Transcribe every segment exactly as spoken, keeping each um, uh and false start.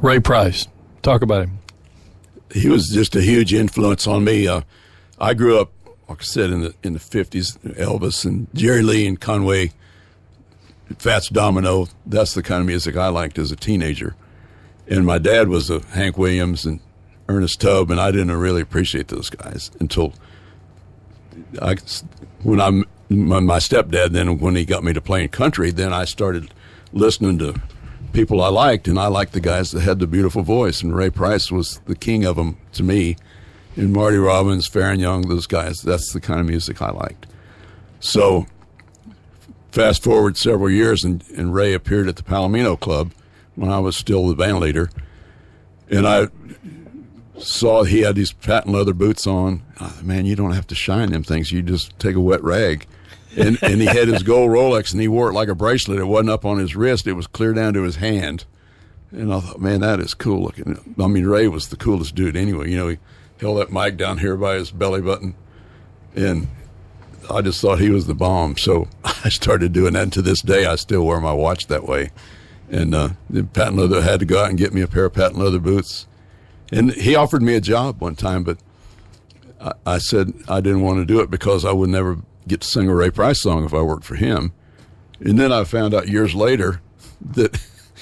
Ray Price, talk about him. He was just a huge influence on me. Uh, I grew up, like I said, in the in the fifties. Elvis and Jerry Lee and Conway, Fats Domino. That's the kind of music I liked as a teenager. And my dad was a Hank Williams and Ernest Tubb, and I didn't really appreciate those guys until I, when I, my, my stepdad, then when he got me to playing country, then I started listening to people I liked, and I liked the guys that had the beautiful voice, and Ray Price was the king of them to me, and Marty Robbins, Farron Young, those guys. That's the kind of music I liked. So fast forward several years, and, and Ray appeared at the Palomino Club when I was still the band leader, and I saw he had these patent leather boots on. Oh, man, you don't have to shine them things. You just take a wet rag. And and he had his gold Rolex, and he wore it like a bracelet. It wasn't up on his wrist. It was clear down to his hand. And I thought, man, that is cool looking. I mean, Ray was the coolest dude anyway. You know, he held that mic down here by his belly button. And I just thought he was the bomb. So I started doing that. And to this day, I still wear my watch that way. And uh, the patent leather, I had to go out and get me a pair of patent leather boots. And he offered me a job one time, but I, I said I didn't want to do it because I would never get to sing a Ray Price song if I worked for him. And then I found out years later that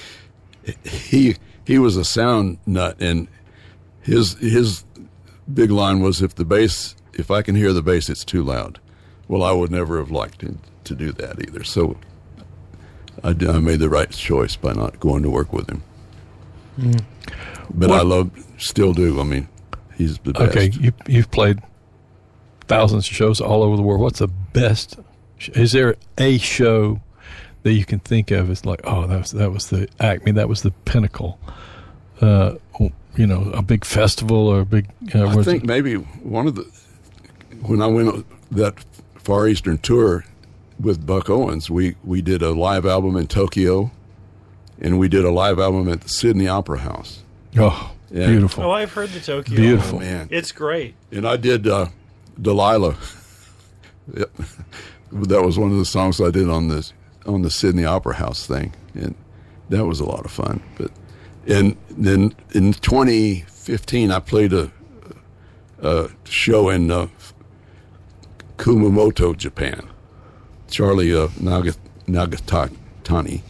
he he was a sound nut, and his his big line was, if the bass, if I can hear the bass, it's too loud. Well, I would never have liked to, to do that either. So I, I made the right choice by not going to work with him. Mm. But what? I love, still do. I mean, he's the best. Okay, you, you've played thousands of shows all over the world. What's the best? Is there a show that you can think of as like, oh, that was that was the acme, that was the pinnacle? Uh, you know, a big festival or a big. Uh, I think it? maybe one of the when I went on that Far Eastern tour with Buck Owens, we we did a live album in Tokyo, and we did a live album at the Sydney Opera House. Oh, yeah. Beautiful! Oh, I've heard the Tokyo. Beautiful, oh, man. It's great. And I did uh, Delilah. Yep. That was one of the songs I did on this on the Sydney Opera House thing, and that was a lot of fun. But and then in twenty fifteen, I played a, a show in uh, Kumamoto, Japan. Charlie uh, Naga, Nagatani,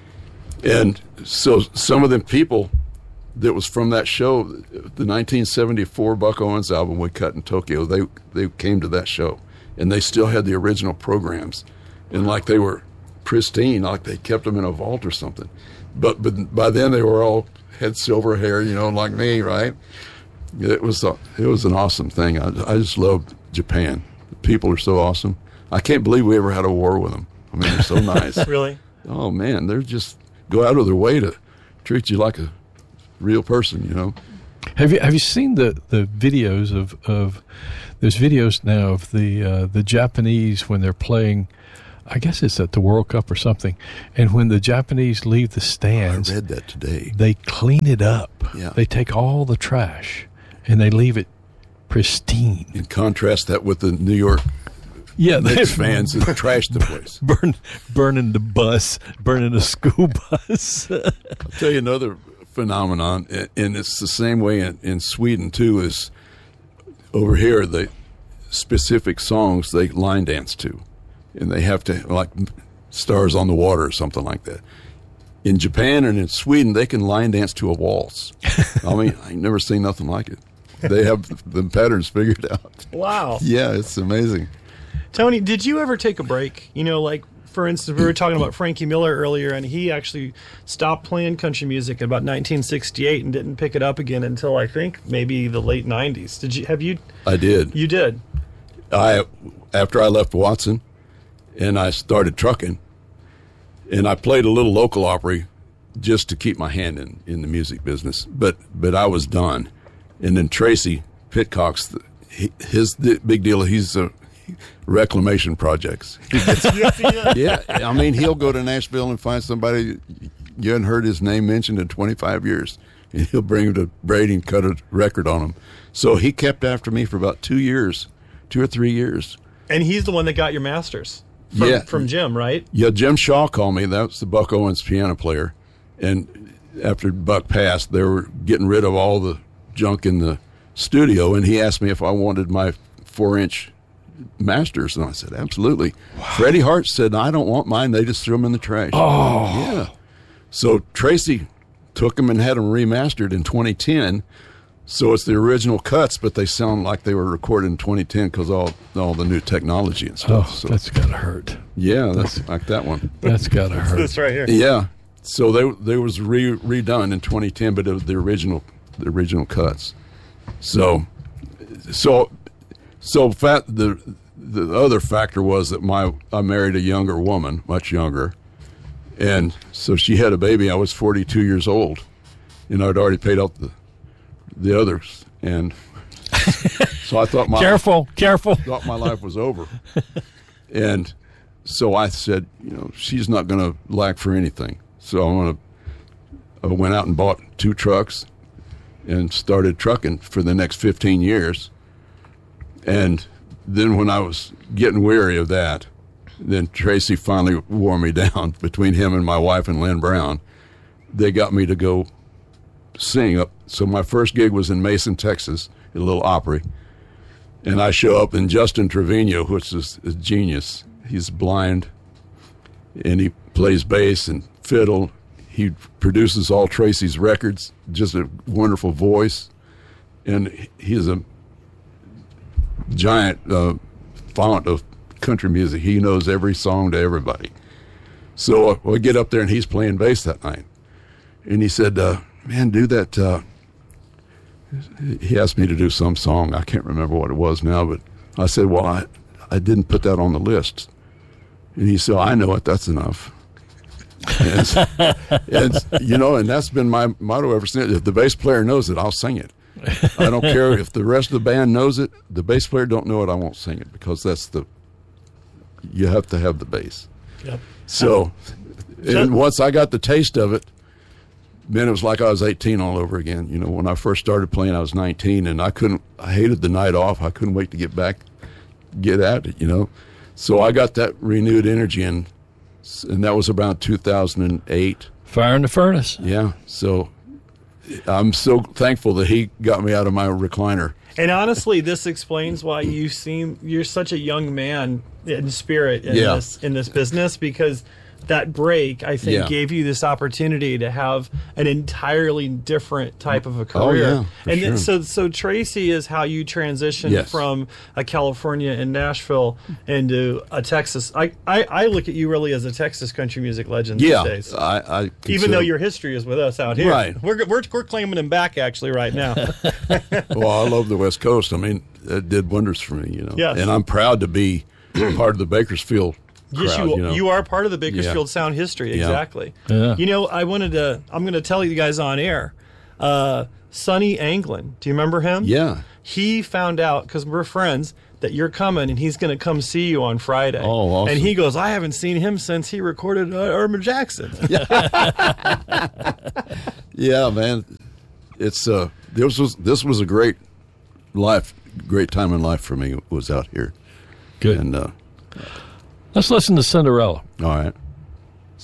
and so some of the people that was from that show, the nineteen seventy-four Buck Owens album we cut in Tokyo, they they came to that show, and they still had the original programs, and like they were pristine, like they kept them in a vault or something. But but by then they were all had silver hair, you know, like me, right? It was a, it was an awesome thing. I I just loved Japan. The people are so awesome. I can't believe we ever had a war with them. I mean, they're so nice. Really? Oh man, they're just go out of their way to treat you like a real person, you know. Have you have you seen the, the videos of, of there's videos now of the uh, the Japanese when they're playing, I guess it's at the World Cup or something, and when the Japanese leave the stands, oh, I read that today. They clean it up. Yeah. They take all the trash and they leave it pristine. And contrast that with the New York yeah, Knicks fans that trashed the place. Burn, burning the bus, burning the school bus. I'll tell you another phenomenon, and it's the same way in, in Sweden too, is over here the specific songs they line dance to, and they have to, like Stars on the Water or something like that. In Japan and in Sweden, they can line dance to a waltz. I mean, I ain't never seen nothing like it. They have the patterns figured out. Wow. Yeah, it's amazing. Tony, did you ever take a break? You know, like, for instance, we were talking about Frankie Miller earlier, and he actually stopped playing country music in about nineteen sixty-eight and didn't pick it up again until, I think, maybe the late nineties. Did you, have you? I did. You did? I, after I left Watson and I started trucking, and I played a little local Opry just to keep my hand in, in the music business, but but I was done. And then Tracy Pitcock's, he, his the big deal, he's a reclamation projects. Yes, he is. Yeah, I mean, he'll go to Nashville and find somebody you hadn't heard his name mentioned in twenty-five years, and he'll bring him to Brady and cut a record on him. So he kept after me for about two years, two or three years. And he's the one that got your masters from, yeah. from Jim, right? Yeah, Jim Shaw called me. That was the Buck Owens piano player. And after Buck passed, they were getting rid of all the junk in the studio, and he asked me if I wanted my four-inch masters, and I said, absolutely. Wow. Freddie Hart said, I don't want mine. They just threw them in the trash. Oh. Yeah. So Tracy took them and had them remastered in twenty ten. So it's the original cuts, but they sound like they were recorded in twenty ten because all all the new technology and stuff. Oh, so, that's got to hurt. Yeah, that's like that one. That's got to hurt. This right here. Yeah. So they they was re, redone in twenty ten, but it was the original the original cuts. So so so fat the the other factor was that my I married a younger woman, much younger, and so she had a baby. I was forty-two years old, and I'd already paid out the the others, and so I thought my careful, careful. Thought my life was over, and so I said, you know, she's not going to lack for anything. So I'm gonna. I went out and bought two trucks, and started trucking for the next fifteen years. And then when I was getting weary of that, then Tracy finally wore me down. Between him and my wife and Lynn Brown, they got me to go sing up. So my first gig was in Mason, Texas, at a little Opry. And I show up, and Justin Trevino, which is a genius, he's blind, and he plays bass and fiddle. He produces all Tracy's records, just a wonderful voice. And he's a giant uh, font of country music. He knows every song to everybody. So uh, I get up there, and he's playing bass that night. And he said, uh, man, do that. Uh, he asked me to do some song. I can't remember what it was now, but I said, well, I, I didn't put that on the list. And he said, I know it. That's enough. and, and, you know, and that's been my motto ever since. If the bass player knows it, I'll sing it. I don't care if the rest of the band knows it. The bass player don't know it, I won't sing it, because that's the, you have to have the bass. Yep. So, and once I got the taste of it, then it was like I was eighteen all over again. You know, when I first started playing, I was nineteen, and I couldn't, I hated the night off. I couldn't wait to get back, get at it, you know. So I got that renewed energy, and, and that was around two thousand eight. Fire in the furnace. Yeah. So I'm so thankful that he got me out of my recliner. And honestly, this explains why you seem you're such a young man in spirit in Yeah. this in this business, because that break, I think, Yeah. gave you this opportunity to have an entirely different type of a career. Oh, yeah, for and then, sure. so, so Tracy is how you transitioned Yes. from a California and Nashville into a Texas. I, I, I look at you really as a Texas country music legend Yeah. these days. I, I Even consider- though your history is with us out here, Right. We're we're, we're claiming him back actually right now. Well, I love the West Coast. I mean, it did wonders for me, you know. Yes. And I'm proud to be part of the Bakersfield crowd, Yes, you, you know. you are part of the Bakersfield Yeah. sound history. Yeah. Exactly. Yeah. You know, I wanted to, I'm going to tell you guys on air. Uh, Sonny Anglin, do you remember him? Yeah. He found out, because we're friends, that you're coming and he's going to come see you on Friday. Oh, awesome. And he goes, I haven't seen him since he recorded uh, Urban Jackson. Yeah, man. It's uh this was this was a great life, great time in life for me, was out here. Good. And uh Let's listen to Cinderella. all right.